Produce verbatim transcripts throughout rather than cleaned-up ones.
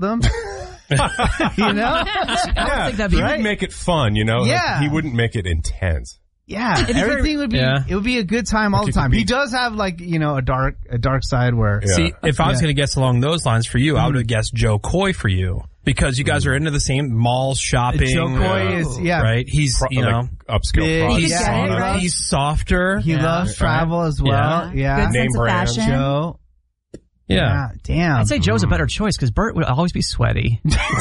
them. You know? I don't think that'd be he right. would make it fun, you know? Yeah. Like, he wouldn't make it intense. Yeah, everything would be. Yeah. It would be a good time all Like the it time. could be- He does have like you know a dark a dark side where. Yeah. See, if I was Yeah. going to guess along those lines for you, I would have guessed Joe Coy for you because you guys are into the same malls, shopping. Joe Coy Yeah. is yeah. Right? He's, Pro- you know, like upscale Big. products. He's- get it, products. right? he's softer. He Yeah. loves travel as well. Yeah. Good Name sense of brand. fashion. Joe. Yeah. Yeah. Damn. I'd say Joe's a better choice because Bert would always be sweaty.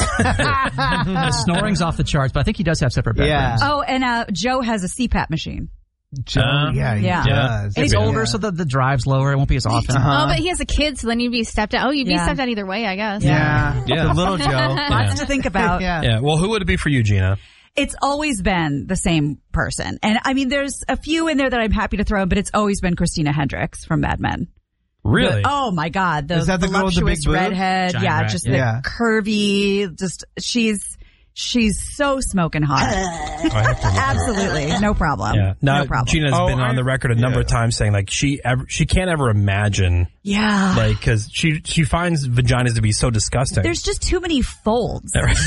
The snoring's off the charts, but I think he does have separate bedrooms. Yeah. Oh, and uh, Joe has a C PAP machine. Joe. Uh, yeah. He yeah. does. And he's Yeah. older, so the, the drive's lower. It won't be as often. Uh-huh. Oh, but he has a kid, so then you'd be stepped out. Oh, you'd be Yeah. stepped out either way, I guess. Yeah. Yeah. The little Joe. Lots to think about. Yeah. Yeah. Well, who would it be for you, Gina? It's always been the same person. And I mean, there's a few in there that I'm happy to throw in, but it's always been Christina Hendricks from Mad Men. Really? The- oh my God. The, Is that the girl with the voluptuous big boob? redhead. Giant Yeah. rat, Just yeah. the curvy, just she's, she's so smoking hot. I have to look her up. Absolutely. No problem. Yeah. Now, no problem. Gina's Oh, been on I- the record a number yeah. of times saying like she ever, she can't ever imagine yeah. like because she she finds vaginas to be so disgusting. There's just too many folds.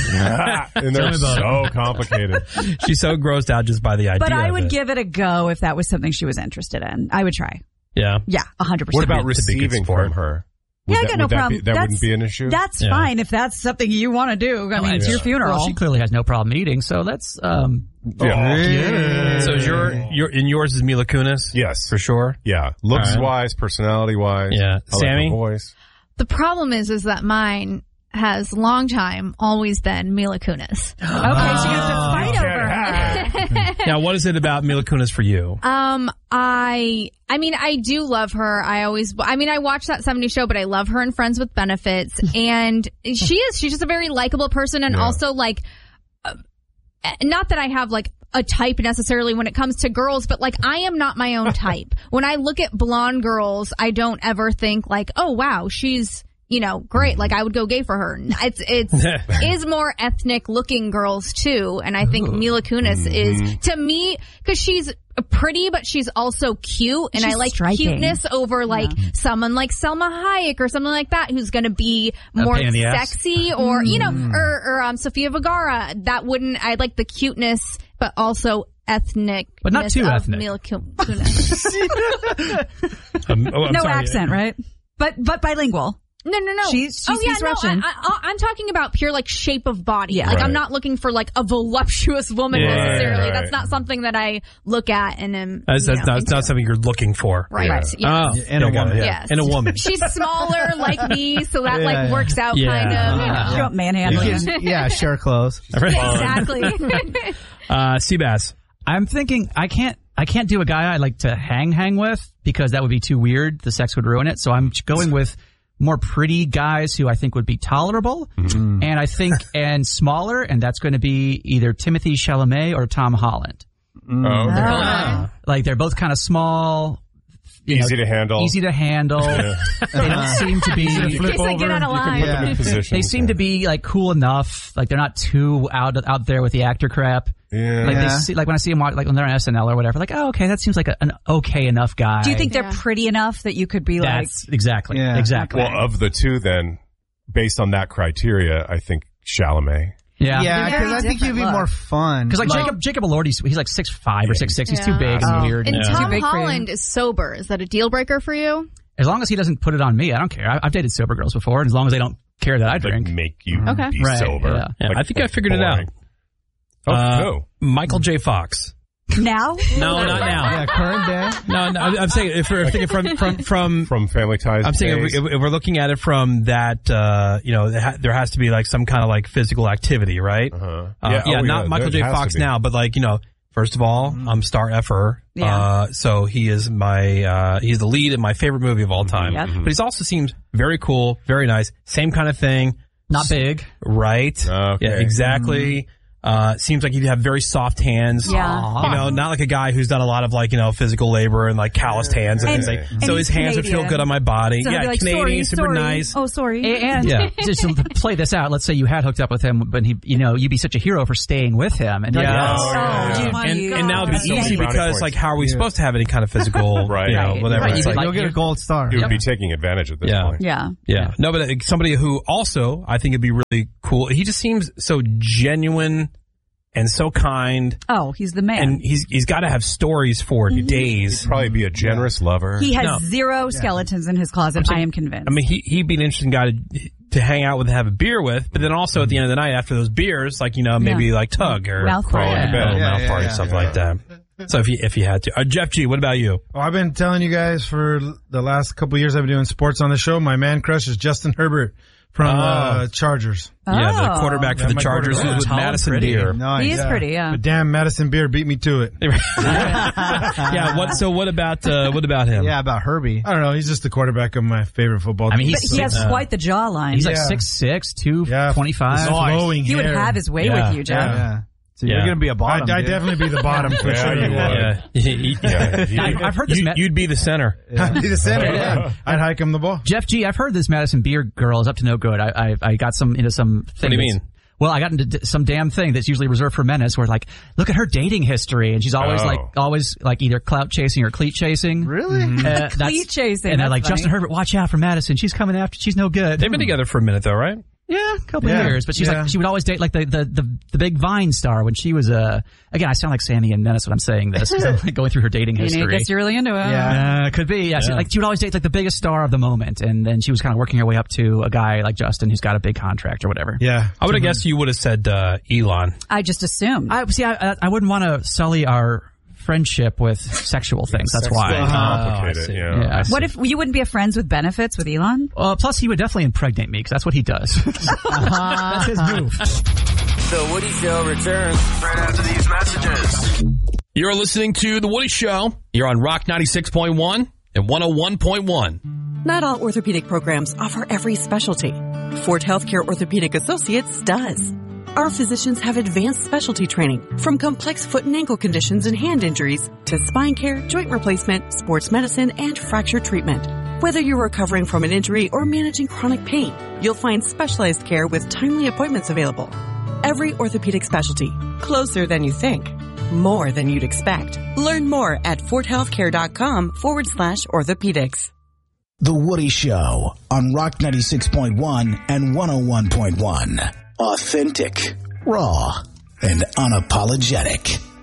And they're so complicated. She's so grossed out just by the idea. But I of would it. give it a go if that was something she was interested in. I would try. Yeah. Yeah, one hundred percent. What about To be a good receiving sport. from her? Yeah, Would I that- got no would that problem. be- That That's- wouldn't be an issue? That's Yeah. fine if that's something you want to do. I mean, it's your funeral. Well, she clearly has no problem eating, so that's um. Yeah. So is your your in yours is Mila Kunis? Yes. For sure. Yeah. Looks All right. wise, personality wise. Yeah. I like Sammy? her voice. The problem is, is that mine has long time always been Mila Kunis. Okay, so you have to fight over her. Now, what is it about Mila Kunis for you? Um, I, I mean, I do love her. I always, I mean, I watched that seventies show, but I love her in Friends with Benefits. And she is, she's just a very likable person. And Yeah. also like, uh, not that I have like a type necessarily when it comes to girls, but like I am not my own type. When I look at blonde girls, I don't ever think like, oh wow, she's, you know, great. Like I would go gay for her. It's, it's, is more ethnic looking girls too. And I think Mila Kunis is to me, cause she's pretty, but she's also cute. And She's I like striking. cuteness over like someone like Selma Hayek or something like that who's going to be more pain in the ass. sexy or, you know, or, or, um, Sofia Vergara. That wouldn't, I like the cuteness, but also ethnic. But not too ethnic. Mila Kunis. Um, oh, I'm No sorry. accent, right? But but bilingual. No, no, no. She's- she oh, yeah, speaks no, Russian. I, I, I'm talking about pure like shape of body. Yeah. Like I'm Right. not looking for like a voluptuous woman Yeah. necessarily. Right, right. That's not something that I look at and am. That's, you that's know, not, it's not into. something you're looking for. Right. Yeah. Yeah. Oh, And a yeah, got it, woman. yeah. Yes. And a woman. She's smaller like me, so that Yeah, like yeah. works out Yeah. kind of. You You know. don't manhandle You you. can, yeah, share clothes. Exactly. Uh, Seabass. I'm thinking I can't I can't do a guy I like to hang hang with because that would be too weird. The sex would ruin it. So I'm going with more pretty guys who I think would be tolerable, Mm-hmm. and I think and smaller, and that's going to be either Timothy Chalamet or Tom Holland. Oh, okay. Oh. Like they're both kind of small, you Easy know, to handle. easy to handle. They don't seem to be. In case I get out of line. Put them in position. They seem to be like cool enough. Like they're not too out out there with the actor crap. Yeah. Like Yeah. they see, like when I see them like when they're on S N L or whatever, like oh okay, that seems like a, an okay enough guy. Do you think they're Yeah. pretty enough that you could be like, that's exactly Yeah. exactly? Well, of the two, then, based on that criteria, I think Chalamet. yeah, Yeah, Very because I think different you'd be look. more fun. Because like Well- Jacob Jacob Elordi's he's like six five or six six. He's too Yeah. big and Oh. weird. And Yeah. Tom Too big for you. Holland is sober. Is that a deal breaker for you? As long as he doesn't put it on me, I don't care. I, I've dated sober girls before, and as long as they don't care that I drink. Like, make you Okay. be Right, sober. yeah. Yeah, Like, I think I figured it boring. out. Oh, Uh, no. Michael J. Fox. now? No, not now. yeah, current day. No, no, I'm I'm saying if we're thinking from from from. From Family Ties. I'm saying if, days. we, if we're looking at it from that, uh, you know, there ha- there has to be like some kind of like physical activity, right? Uh-huh. Uh, Yeah, yeah, oh, not yeah, Michael there J. has Fox to be. now, but like, you know, first of all, I'm star effer. Yeah. Uh, so he is my, uh, he's the lead in my favorite movie of all time. Yep. But he also seems very cool, very nice. Same kind of thing. Not big. Right. Okay. Yeah, exactly. Uh, seems like he'd have very soft hands. Yeah. You know, not like a guy who's done a lot of like, you know, physical labor and like calloused hands and, And- things like and So he's his hands would feel Canadian. good on my body. So he'll yeah, be like, Canadian, sorry, super sorry. nice. Oh, sorry. And Yeah. just to play this out, let's say you had hooked up with him, but he, you know, you'd be such a hero for staying with him. And Yeah. like, Oh, yeah, Oh, yeah. my And, God. and now it'd be That's so easy many brownie because, points. like, how are we supposed to have any kind of physical, Right. you know, Right. whatever? Right, It's you'd like, like- You'll get a gold star. He would Yep. be taking advantage at this Yeah. point. Yeah. yeah. No, but uh, somebody who also, I think it'd be really cool. He just seems so genuine and so kind. Oh, he's the man. And he's he's got to have stories for days. He'd probably be a generous lover. he has No. zero skeletons in his closet. I am convinced. I mean, he, he'd be an interesting guy to, to hang out with and have a beer with, but then also at the end of the night after those beers, like, you know, maybe Yeah. like tug or Mouth crawl party. into bed. a little Yeah, mouth yeah, party, yeah. something like that. So if you, if you had to. Uh, Jeff G, what about you? Oh, I've been telling you guys for the last couple of years I've been doing sports on the show. My man crush is Justin Herbert from Oh. uh, Chargers. Yeah, the Oh. quarterback for Yeah, the my Chargers quarterback. who's with Tall and Madison pretty. Beer. Nice. He is pretty, yeah. But damn, Madison Beer beat me to it. Yeah, what, so what about, uh, what about him? Yeah, about Herbie. I don't know. He's just the quarterback of my favorite football I mean, team. he's But he has six- quite the jawline. He's like Yeah. six six, two Yeah. twenty-five. flowing he would hair. have his way Yeah. with you, Jeff. Yeah. Yeah. So Yeah. you're gonna be a I'd, bottom. I'd dude. definitely be the bottom for Yeah, sure. you would. Yeah. Yeah, he- I- I've heard this. You, Ma- you'd be the center. I'd be the center. Yeah. Yeah. I'd hike him the ball. Jeff G, I've heard this Madison Beer girl is up to no good. I I, I got some into some. Thing do you that's- mean? Well, I got into d- some damn thing that's usually reserved for menace. Where like, look at her dating history, and she's always Oh. like, always like either clout chasing or cleat chasing. Really? Uh, that's- Cleat chasing, and they're that's like, funny. Justin Herbert, watch out for Madison. She's coming after. She's no good. They've been together for a minute though, right? Yeah, a couple Yeah. of years, but she's Yeah. like she would always date like the, the the the big Vine star when she was uh again I sound like Sammy and Menace when I'm saying this 'cause I'm like going through her dating I mean, I history. guess you're really into it. Yeah. Uh, could be. Yeah, She, Yeah. like she would always date like the biggest star of the moment, and then she was kind of working her way up to a guy like Justin who's got a big contract or whatever. Yeah. I would have guessed you would have said uh, Elon. I just assumed. I see. I I, I wouldn't want to sully our friendship with sexual things. That's Sex why. is Uh-huh. Uh, complicated, yeah. yeah. I see. what if you wouldn't be a friends with benefits with Elon? Uh, plus, he would definitely impregnate me because that's what he does. That's his move. The Woody Show returns right after these messages. You're listening to The Woody Show. You're on Rock ninety-six point one and one oh one point one. Not all orthopedic programs offer every specialty. Ford Healthcare Orthopedic Associates does. Our physicians have advanced specialty training, from complex foot and ankle conditions and hand injuries to spine care, joint replacement, sports medicine, and fracture treatment. Whether you're recovering from an injury or managing chronic pain, you'll find specialized care with timely appointments available. Every orthopedic specialty, closer than you think, more than you'd expect. Learn more at fordhealthcare.com forward slash orthopedics. The Woody Show on Rock ninety-six point one and one oh one point one. Authentic, raw, and unapologetic.